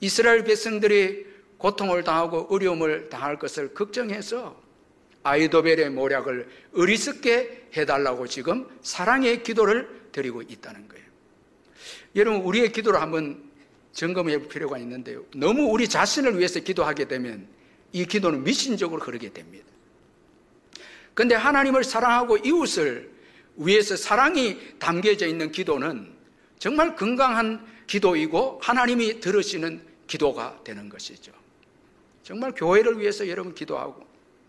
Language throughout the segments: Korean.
이스라엘 백성들이 고통을 당하고 어려움을 당할 것을 걱정해서 아이도벨의 모략을 어리석게 해달라고 지금 사랑의 기도를 드리고 있다는 거예요. 여러분, 우리의 기도를 한번 점검해 볼 필요가 있는데요, 너무 우리 자신을 위해서 기도하게 되면 이 기도는 미신적으로 흐르게 됩니다. 그런데 하나님을 사랑하고 이웃을 위해서 사랑이 담겨져 있는 기도는 정말 건강한 기도이고 하나님이 들으시는 기도가 되는 것이죠. 정말 교회를 위해서 여러분 기도하고,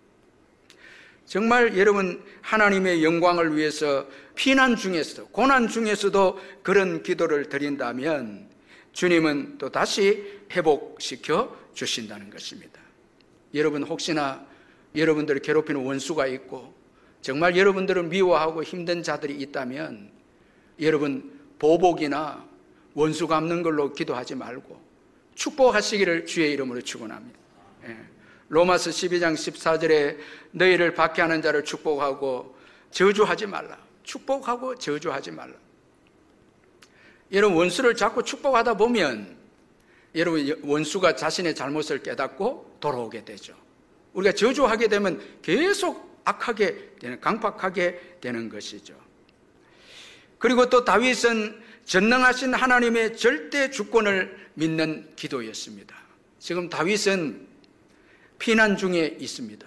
정말 여러분 하나님의 영광을 위해서 피난 중에서도, 고난 중에서도 그런 기도를 드린다면 주님은 또 다시 회복시켜 주신다는 것입니다. 여러분, 혹시나 여러분들을 괴롭히는 원수가 있고 정말 여러분들을 미워하고 힘든 자들이 있다면 여러분 보복이나 원수 갚는 걸로 기도하지 말고 축복하시기를 주의 이름으로 축원합니다. 로마서 12장 14절에 너희를 박해하는 자를 축복하고 저주하지 말라. 축복하고 저주하지 말라. 여러분, 원수를 자꾸 축복하다 보면 여러분 원수가 자신의 잘못을 깨닫고 돌아오게 되죠. 우리가 저주하게 되면 계속 악하게 되는, 강팍하게 되는 것이죠. 그리고 또 다윗은 전능하신 하나님의 절대 주권을 믿는 기도였습니다. 지금 다윗은 피난 중에 있습니다.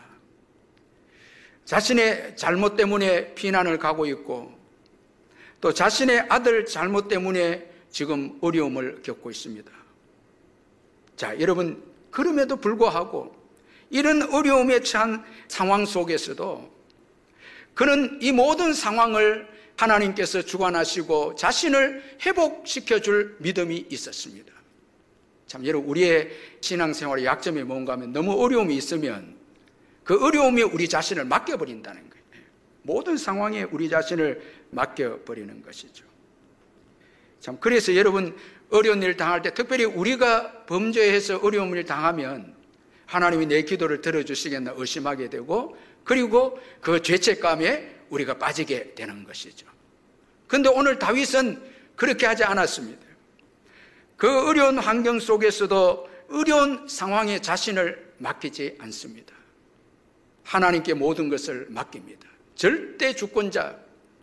자신의 잘못 때문에 피난을 가고 있고 또 자신의 아들 잘못 때문에 지금 어려움을 겪고 있습니다. 자, 여러분, 그럼에도 불구하고 이런 어려움에 처한 상황 속에서도 그는 이 모든 상황을 하나님께서 주관하시고 자신을 회복시켜 줄 믿음이 있었습니다. 참, 여러분, 우리의 신앙생활의 약점이 뭔가 하면 너무 어려움이 있으면 그 어려움에 우리 자신을 맡겨버린다는 거예요. 모든 상황에 우리 자신을 맡겨버리는 것이죠. 참, 그래서 여러분, 어려운 일 당할 때 특별히 우리가 범죄해서 어려움을 당하면 하나님이 내 기도를 들어주시겠나 의심하게 되고, 그리고 그 죄책감에 우리가 빠지게 되는 것이죠. 그런데 오늘 다윗은 그렇게 하지 않았습니다. 그 어려운 환경 속에서도 어려운 상황에 자신을 맡기지 않습니다. 하나님께 모든 것을 맡깁니다. 절대 주권자,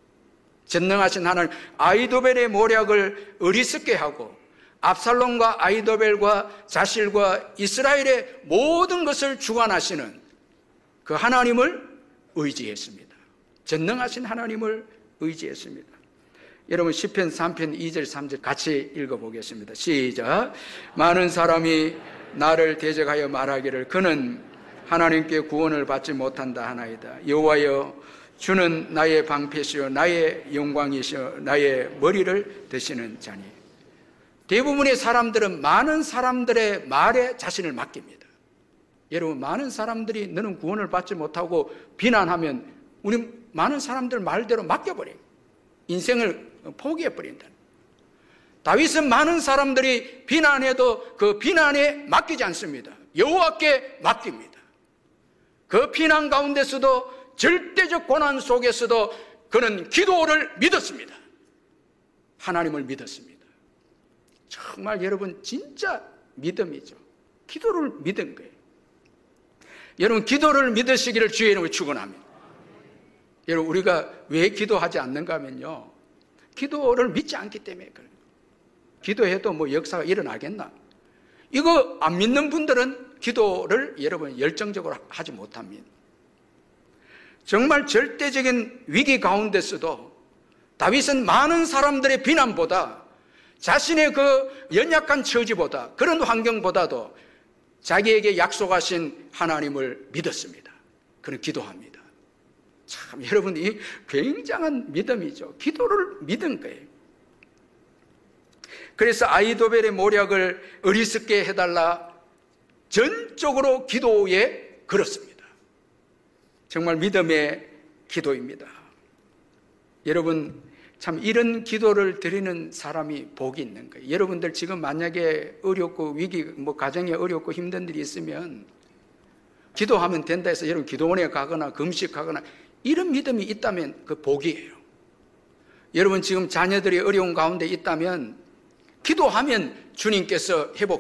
전능하신 하나님, 아이도벨의 모략을 어리석게 하고 압살롬과 아이도벨과 자실과 이스라엘의 모든 것을 주관하시는 그 하나님을 의지했습니다. 전능하신 하나님을 의지했습니다. 여러분, 시편 3편 2절 3절 같이 읽어보겠습니다. 시작. 많은 사람이 나를 대적하여 말하기를 그는 하나님께 구원을 받지 못한다 하나이다. 여호와여, 주는 나의 방패시요 나의 영광이시요 나의 머리를 드시는 자니. 대부분의 사람들은 많은 사람들의 말에 자신을 맡깁니다. 여러분, 많은 사람들이 너는 구원을 받지 못하고 비난하면 우리 많은 사람들 말대로 맡겨버려요. 인생을 포기해버린다. 다윗은 많은 사람들이 비난해도 그 비난에 맡기지 않습니다. 여호와께 맡깁니다. 그 비난 가운데서도 절대적 고난 속에서도 그는 기도를 믿었습니다. 하나님을 믿었습니다. 정말 여러분, 진짜 믿음이죠. 기도를 믿은 거예요. 여러분, 기도를 믿으시기를 주의 이름으로 축원합니다. 여러분, 우리가 왜 기도하지 않는가 하면요, 기도를 믿지 않기 때문에 그래요. 기도해도 뭐 역사가 일어나겠나? 이거 안 믿는 분들은 기도를 여러분 열정적으로 하지 못합니다. 정말 절대적인 위기 가운데서도 다윗은 많은 사람들의 비난보다 자신의 그 연약한 처지보다, 그런 환경보다도 자기에게 약속하신 하나님을 믿었습니다. 그는 기도합니다. 참, 여러분, 이 굉장한 믿음이죠. 기도를 믿은 거예요. 그래서 아이도벨의 모략을 어리석게 해달라 전적으로 기도에 걸었습니다. 정말 믿음의 기도입니다. 여러분, 참 이런 기도를 드리는 사람이 복이 있는 거예요. 여러분들 지금 만약에 어렵고 위기, 가정에 어렵고 힘든 일이 있으면 기도하면 된다 해서 여러분 기도원에 가거나 금식하거나 이런 믿음이 있다면 그 복이에요. 여러분 지금 자녀들이 어려운 가운데 있다면 기도하면 주님께서 회복시키십니다.